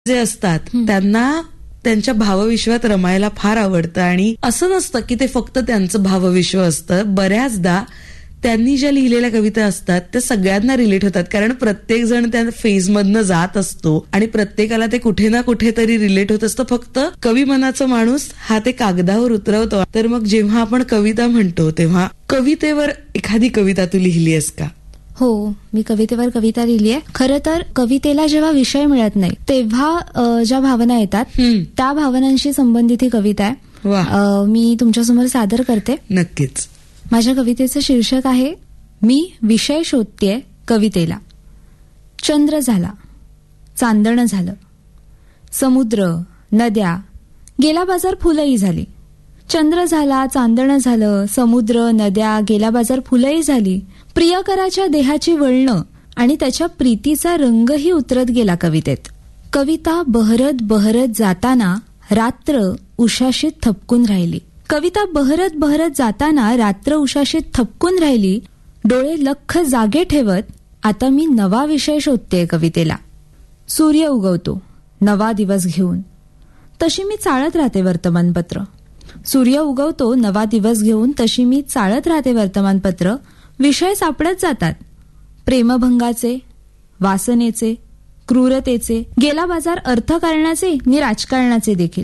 जे असतात त्यांना त्यांच्या भावविश्वात रमायला फार आवडतं. आणि असं नसतं की ते फक्त त्यांचं भावविश्व असतं. बऱ्याचदा त्यांनी ज्या लिहिलेल्या कविता असतात त्या सगळ्यांना रिलेट होतात, कारण प्रत्येक जण त्या फेजमधनं जात असतो आणि प्रत्येकाला ते कुठे ना कुठेतरी रिलेट होत असतं. फक्त कवी मनाचा माणूस हा ते कागदावर उतरवतो. तर मग जेव्हा आपण कविता म्हणतो तेव्हा कवितेवर एखादी कविता तू लिहिली आहेस का? हो, मी कवितेवर कविता लिहिली आहे. खरं तर कवितेला जेव्हा विषय मिळत नाही तेव्हा ज्या भावना येतात त्या भावनांशी संबंधित ही कविता आहे. मी तुमच्यासमोर सादर करते. नक्कीच. माझ्या कवितेचं शीर्षक आहे मी विषय शोधतेय कवितेला. चंद्र झाला, चांदणं झालं, समुद्र, नद्या, गेला बाजार फुलंही झाली. चंद्र झाला, चांदणं झालं, समुद्र, नद्या, गेला बाजार फुलंही झाली. प्रियकराच्या देहाची वळणं आणि त्याच्या प्रीतीचा रंगही उतरत गेला कवितेत. कविता बहरत बहरत जाताना रात्र उशाशीत थपकून राहिली. कविता बहरत बहरत जाताना रात्र उशाशीत थपकून राहिली. डोळे लख्ख जागे ठेवत आता मी नवा विषय शोधतेय कवितेला. सूर्य उगवतो नवा दिवस घेऊन, तशी मी चाळत राहते वर्तमानपत्र. सूर्य उगवतो नवा दिवस घेऊन, तशी मी चाळत राहते वर्तमानपत्र. विषय सापडत जातात प्रेमभंगाचे, वासनेचे, क्रूरतेचे, गेला बाजार अर्थकारणाचे नि राजकारणाचे देखील.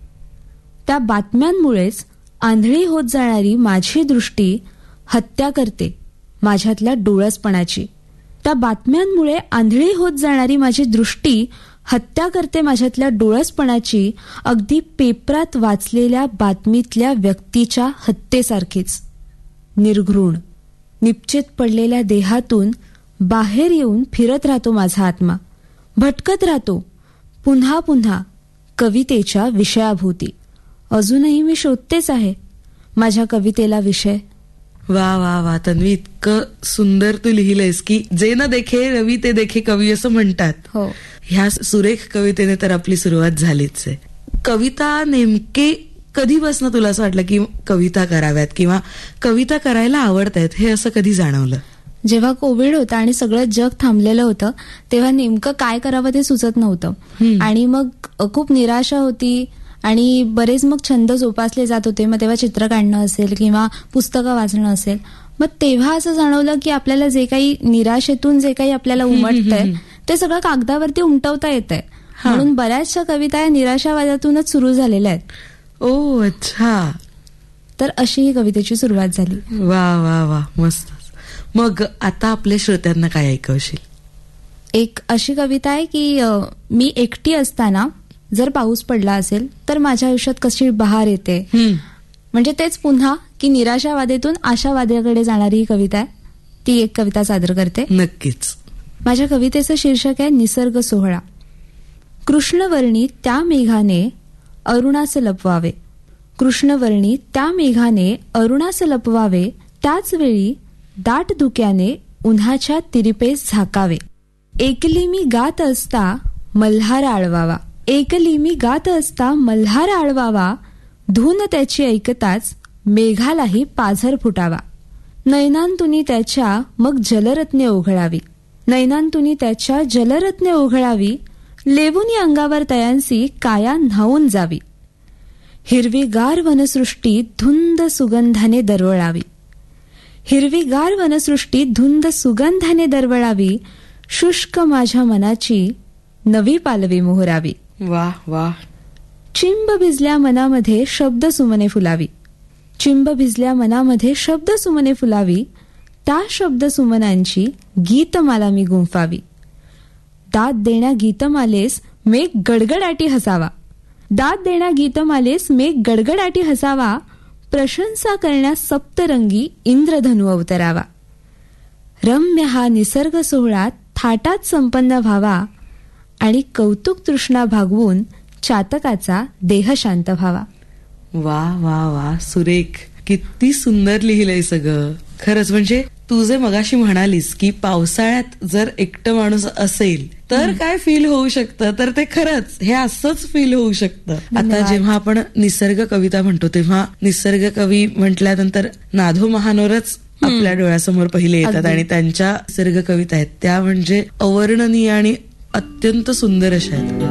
त्या बातम्यांमुळेच आंधळी होत जाणारी माझी दृष्टी हत्या करते माझ्यातल्या डोळसपणाची. त्या बातम्यांमुळे आंधळी होत जाणारी माझी दृष्टी हत्या करते माझ्यातल्या डोळसपणाची, अगदी पेपरात वाचलेल्या बातमीतल्या व्यक्तीच्या हत्येसारखीच. निर्घृण निपचित पडलेल्या देहातून बाहेर येऊन फिरत राहतो माझा आत्मा, भटकत राहतो पुन्हा पुन्हा कवितेच्या विषयाभोवती. अजूनही मी शोधतेच आहे माझ्या कवितेला विषय. वा वा वा तन्वी, इतकं सुंदर तू लिहिलंयस की जे न देखे रवी ते देखे कवी असं म्हणतात. हो, ह्या सुरेख कवितेने तर आपली सुरुवात झालीच आहे. कविता नेमके कधीपासून तुला असं वाटलं की कविता कराव्यात किंवा कविता करायला आवडतायत, हे असं कधी जाणवलं? जेव्हा कोविड होता आणि सगळं जग थांबलेलं होतं तेव्हा नेमकं काय करावं ते सुचत नव्हतं आणि मग खूप निराशा होती आणि बरेच मग छंद जोपासले जात होते. मग तेव्हा चित्र काढणं असेल किंवा पुस्तकं वाचणं असेल. मग तेव्हा असं जाणवलं की आपल्याला जे काही निराशेतून जे काही आपल्याला उमटतंय ते सगळं कागदावरती उमटवता येतंय. म्हणून बऱ्याचशा कविता या निराशावादातूनच सुरू झालेल्या आहेत. ओ अच्छा. तर अशी ही कवितेची सुरुवात झाली. वा वा वा मस्त. मग आता आपल्या श्रोत्यांना काय ऐकवशील? एक अशी कविता आहे की मी एकटी असताना जर पाऊस पडला असेल तर माझ्या आयुष्यात कशी बहार येते. म्हणजे तेच पुन्हा की निराशावादेतून आशावादाकडे जाणारी ही कविता आहे. ती एक कविता सादर करते. नक्कीच. माझ्या कवितेचं शीर्षक आहे निसर्ग सोहळा. कृष्णवर्णी त्या मेघाने अरुणास लपवावे, कृष्णवर्णी त्या मेघाने अरुणास लपवावे, त्याच वेळी दाट धुक्याने उन्हाच्या तिरिपेस झाकावे. एकली मी गात असता मल्हार आळवावा, एकली मी गात असता मल्हार आळवावा, धून त्याची ऐकताच मेघालाही पाझर फुटावा. नयनांतुनी त्याच्या मग जलरत्ने ओघळावी, नयनांतुनी त्याच्या जलरत्ने ओघळावी, लेवुनी अंगावर तयांसी काया न्हावून जावी. हिरवीगार वनसृष्टी धुंद सुगंधाने दरवळावी, हिरवीगार वनसृष्टी धुंद सुगंधाने दरवळावी, शुष्क माझ्या मनाची नवी पालवी मोहरावी. वा वा. चिंब भिजल्या मनामध्ये शब्द सुमने फुलावी, चिंब भिजल्या मनामध्ये शब्द सुमने फुलावी, त्या शब्द सुमनांची गीतमाला मी गुंफावी. दाद देण्या गीतमालेस मेघ गडगडाटी हसावा, दाद देण्या गीतमालेस मेघ गडगडाटी हसावा, प्रशंसा करण्या सप्तरंगी इंद्रधनु अवतरावा. रम्य हा निसर्ग सोहळा थाटात संपन्न व्हावा आणि कौतुक तृष्णा भागवून चातकाचा देह शांत व्हावा. वा वा वा सुरेख, किती सुंदर लिहिलंय सगळं. खरंच म्हणजे तू जे मगाशी म्हणालीस की पावसाळ्यात जर एकटं माणूस असेल तर काय फील होऊ शकतं, तर ते खरंच हे असंच फील होऊ शकतं. आता जेव्हा आपण निसर्ग कविता म्हणतो तेव्हा निसर्ग कवी म्हटल्यानंतर नाधो महानोरच आपल्या डोळ्यासमोर पहिले येतात आणि त्यांच्या निसर्ग कविता आहेत त्या म्हणजे अवर्णनीय आणि अत्यंत सुंदर अशा आहेत.